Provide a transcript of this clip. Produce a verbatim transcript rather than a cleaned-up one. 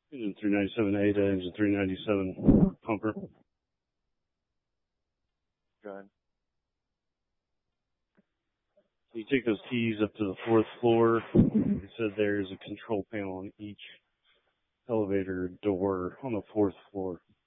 Engine three ninety-seven A to engine three ninety-seven pumper. Good. So you take those keys up to the fourth floor. It said there's a control panel on each elevator door on the fourth floor.